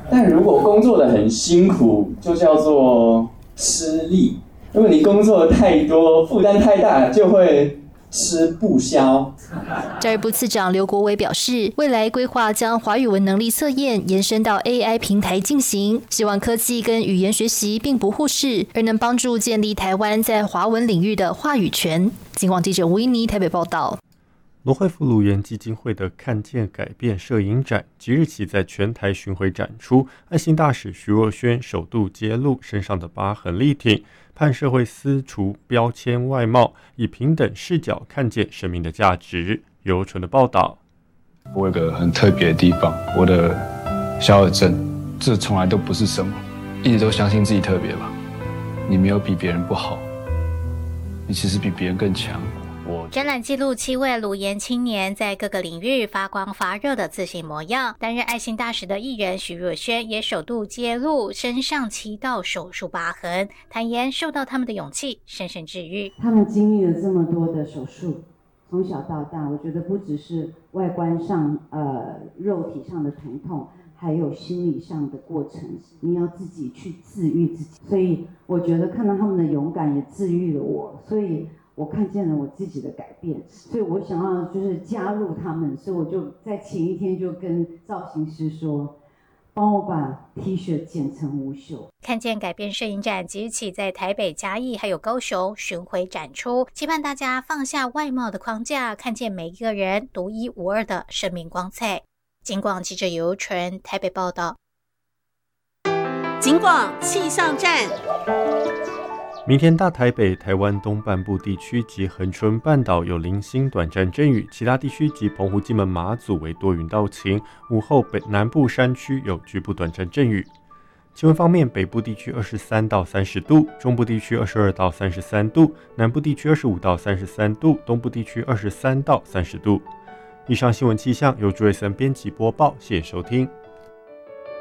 但如果工作的很辛苦，就叫做吃力。如果你工作太多，负担太大，就会吃不消。 教育部次长刘国伟表示，未来规划将华语文能力测验延伸到 AI 平台进行，希望科技跟语言学习并不互视，而能帮助建立台湾在华文领域的话语权。警广记者吴依妮台北报道。 罗惠福鲁研基金会的看见改变摄影展即日起在全台巡回展出，爱心大使徐若瑄首度揭露身上的疤痕力挺，盼社会撕除标签外貌，以平等视角看见生命的价值。由纯的报道。 我有个很特别的地方，我的小耳症，这从来都不是什么，一直都相信自己特别吧。你没有比别人不好，你其实比别人更强。 展览记录7位鲁研青年在各个领域发光发热的自信模样。担任爱心大使的艺人徐若瑄也首度揭露身上7道手术疤痕，坦言受到他们的勇气深深治愈。 他们经历了这么多的手术，从小到大，我觉得不只是外观上肉体上的疼痛，还有心理上的过程，你要自己去治愈自己。所以我觉得看到他们的勇敢也治愈了我，所以我看见了我自己的改变，所以我想要就是加入他们，所以我就在前一天就跟造型师说，帮我把 T 恤剪成无袖。 看见改变摄影展即日起在台北、嘉义还有高雄巡回展出，期盼大家放下外貌的框架，看见每一个人独一无二的生命光彩。警广记者尤纯台北报道。 警广气象站。 明天大台北、台湾东半部地区及恒春半岛有零星短暂阵雨，其他地区及澎湖、金门、马祖为多云到晴。午后南部山区有局部短暂阵雨。气温方面，北部地区23到30度，中部地区22到33度，南部地区25到33度，东部地区23到30度。以上新闻气象由朱瑞森编辑播报，谢谢收听。